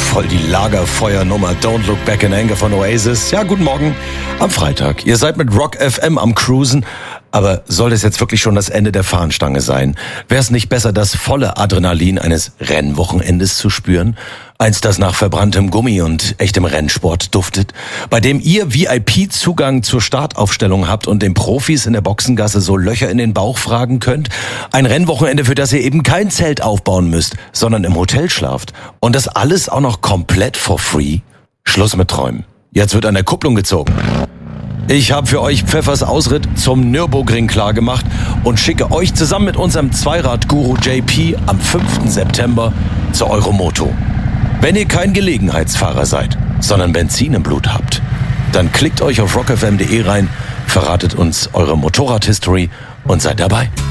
voll die Lagerfeuernummer Don't Look Back in Anger von Oasis. Ja, guten Morgen am Freitag. Ihr seid mit Rock FM am Cruisen. Aber soll das jetzt wirklich schon das Ende der Fahnenstange sein? Wäre es nicht besser, das volle Adrenalin eines Rennwochenendes zu spüren? Eins, das nach verbranntem Gummi und echtem Rennsport duftet? Bei dem ihr VIP-Zugang zur Startaufstellung habt und den Profis in der Boxengasse so Löcher in den Bauch fragen könnt? Ein Rennwochenende, für das ihr eben kein Zelt aufbauen müsst, sondern im Hotel schlaft. Und das alles auch noch komplett for free? Schluss mit Träumen. Jetzt wird an der Kupplung gezogen. Ich habe für euch Pfeffers Ausritt zum Nürburgring klargemacht und schicke euch zusammen mit unserem Zweirad-Guru JP am 5. September zur Euromoto. Wenn ihr kein Gelegenheitsfahrer seid, sondern Benzin im Blut habt, dann klickt euch auf rockfm.de rein, verratet uns eure Motorrad-History und seid dabei.